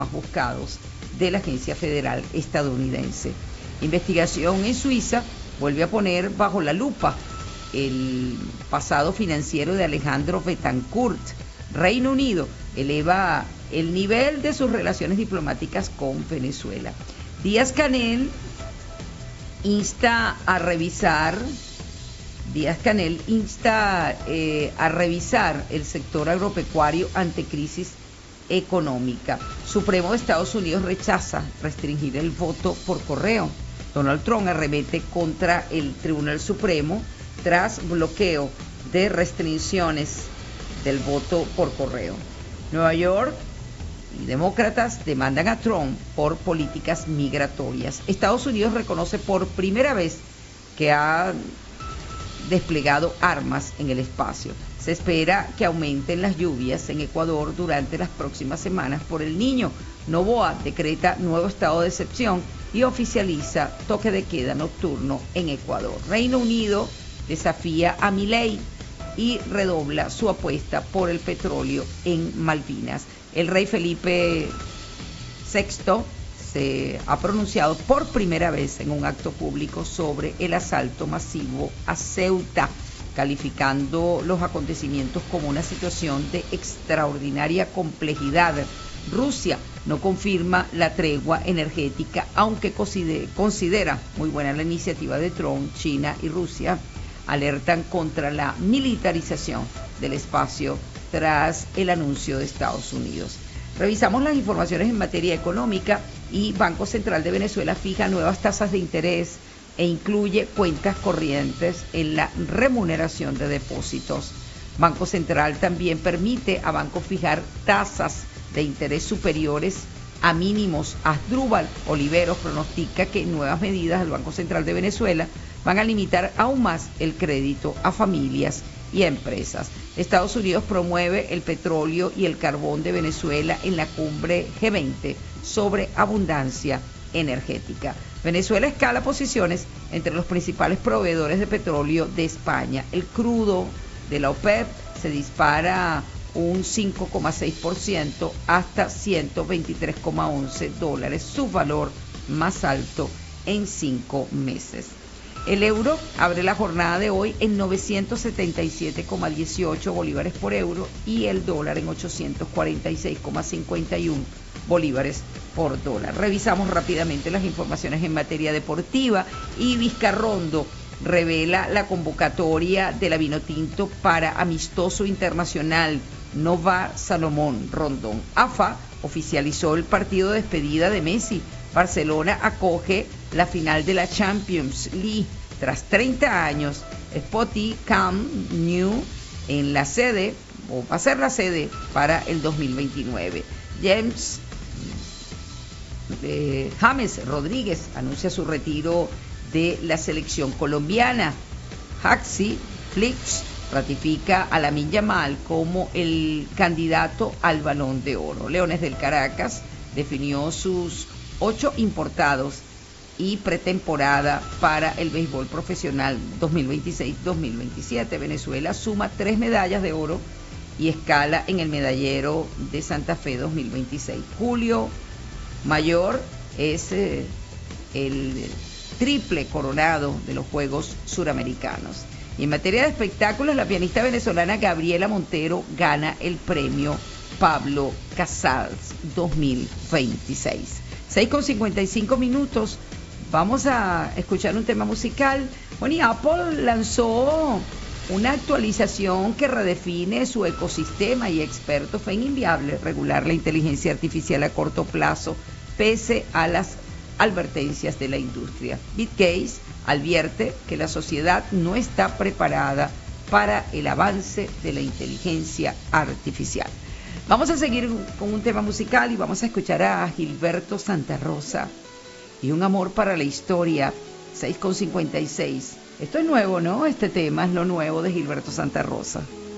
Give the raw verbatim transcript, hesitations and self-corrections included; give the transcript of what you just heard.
más buscados de la agencia federal estadounidense. Investigación en Suiza vuelve a poner bajo la lupa el pasado financiero de Alejandro Betancourt. Reino Unido eleva el nivel de sus relaciones diplomáticas con Venezuela. Díaz-Canel insta a revisar, Díaz-Canel insta eh, a revisar el sector agropecuario ante crisis económica. Supremo de Estados Unidos rechaza restringir el voto por correo. Donald Trump arremete contra el Tribunal Supremo tras bloqueo de restricciones del voto por correo. Nueva York y demócratas demandan a Trump por políticas migratorias. Estados Unidos reconoce por primera vez que ha desplegado armas en el espacio. Se espera que aumenten las lluvias en Ecuador durante las próximas semanas por el Niño. Noboa decreta nuevo estado de excepción y oficializa toque de queda nocturno en Ecuador. Reino Unido desafía a Milei y redobla su apuesta por el petróleo en Malvinas. El rey Felipe sexto se ha pronunciado por primera vez en un acto público sobre el asalto masivo a Ceuta, calificando los acontecimientos como una situación de extraordinaria complejidad. Rusia no confirma la tregua energética, aunque considera muy buena la iniciativa de Trump. China y Rusia alertan contra la militarización del espacio tras el anuncio de Estados Unidos. Revisamos las informaciones en materia económica y Banco Central de Venezuela fija nuevas tasas de interés e incluye cuentas corrientes en la remuneración de depósitos. Banco Central también permite a bancos fijar tasas de interés superiores a mínimos. Asdrúbal Oliveros pronostica que nuevas medidas del Banco Central de Venezuela van a limitar aún más el crédito a familias y a empresas. Estados Unidos promueve el petróleo y el carbón de Venezuela en la cumbre G veinte sobre abundancia energética. Venezuela escala posiciones entre los principales proveedores de petróleo de España. El crudo de la OPEP se dispara un cinco coma seis por ciento hasta ciento veintitrés coma once dólares, su valor más alto en cinco meses. El euro abre la jornada de hoy en novecientos setenta y siete coma dieciocho bolívares por euro y el dólar en ochocientos cuarenta y seis coma cincuenta y uno bolívares por dólar. Revisamos rápidamente las informaciones en materia deportiva y Vizcarrondo revela la convocatoria de la Vinotinto para amistoso internacional. No va Salomón Rondón. A F A oficializó el partido de despedida de Messi. Barcelona acoge la final de la Champions League tras treinta años. Spotify Camp Nou en la sede, o va a ser la sede para el dos mil veintinueve. James eh, James Rodríguez anuncia su retiro de la selección colombiana. Hansi Flick ratifica a Lamine Yamal como el candidato al Balón de Oro. Leones del Caracas definió sus ocho importados y pretemporada para el béisbol profesional dos mil veintiséis dos mil veintisiete. Venezuela suma tres medallas de oro y escala en el medallero de Santa Fe dos mil veintiséis. Julio Mayor es eh, el triple coronado de los Juegos Suramericanos. Y en materia de espectáculos, la pianista venezolana Gabriela Montero gana el premio Pablo Casals dos mil veintiséis. seis con cincuenta y cinco minutos, vamos a escuchar un tema musical. Bueno, y Apple lanzó una actualización que redefine su ecosistema y expertos ven inviable regular la inteligencia artificial a corto plazo, pese a las advertencias de la industria. Bitcase advierte que la sociedad no está preparada para el avance de la inteligencia artificial. Vamos a seguir con un tema musical y vamos a escuchar a Gilberto Santa Rosa y Un amor para la historia, seis con cincuenta y seis. Esto es nuevo, ¿no? Este tema es lo nuevo de Gilberto Santa Rosa.